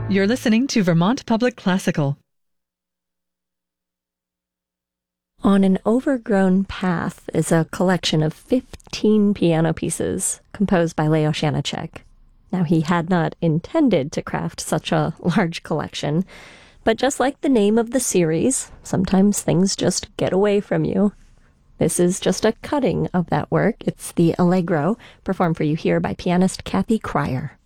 You're listening to Vermont Public Classical. On an Overgrown Path is a collection of 15 piano pieces composed by Leo Janáček. Now, he had not intended to craft such a large collection, but just like the name of the series, sometimes things just get away from you. This is just a cutting of that work. It's the Allegro, performed for you here by pianist Kathy Cryer.